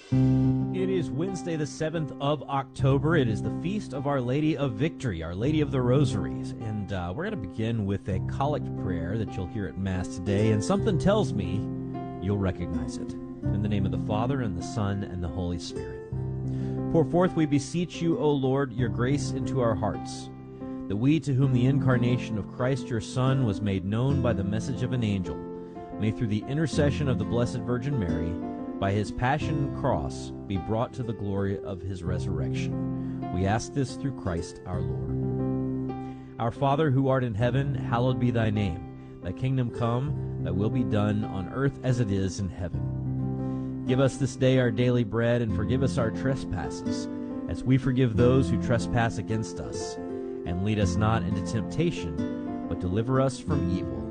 It is Wednesday, the 7th of October. It is the Feast of Our Lady of Victory, Our Lady of the Rosaries. And we're going to begin with a collect prayer that you'll hear at Mass today. And something tells me you'll recognize it. In the name of the Father, and the Son, and the Holy Spirit. Pour forth, we beseech you, O Lord, your grace into our hearts, that we, to whom the incarnation of Christ your Son was made known by the message of an angel, may through the intercession of the Blessed Virgin Mary, by his passion and cross, be brought to the glory of his resurrection. We ask this through Christ our Lord. Our Father, who art in heaven, hallowed be thy name. Thy kingdom come, thy will be done on earth as it is in heaven. Give us this day our daily bread, and forgive us our trespasses, as we forgive those who trespass against us. And lead us not into temptation, but deliver us from evil.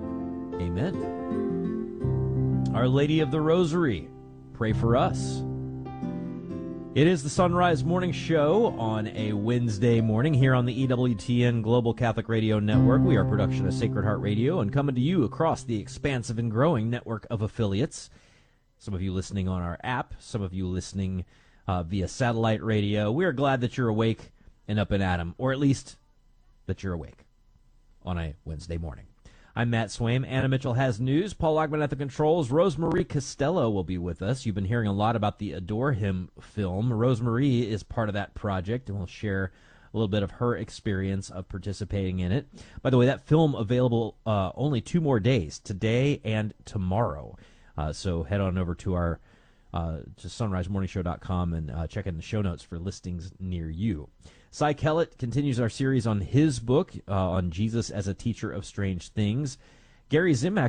Amen. Our Lady of the Rosary, pray for us. It is the Sunrise Morning Show on a Wednesday morning here on the EWTN Global Catholic Radio Network. We are a production of Sacred Heart Radio and coming to you across the expansive and growing network of affiliates. Some of you listening on our app, some of you listening via satellite radio. We are glad that you're awake and up and at 'em, or at least that you're awake on a Wednesday morning. I'm Matt Swaim. Anna Mitchell has news. Paul Ogman at the controls. Rosemarie Costello will be with us. You've been hearing a lot about the Adore Him film. Rosemarie is part of that project, and will share a little bit of her experience of participating in it. By the way, that film available only 2 more days, today and tomorrow. So head on over to our to sunrisemorningshow.com and check in the show notes for listings near you. Cy Kellett continues our series on his book on Jesus as a Teacher of Strange Things. Gary Zimak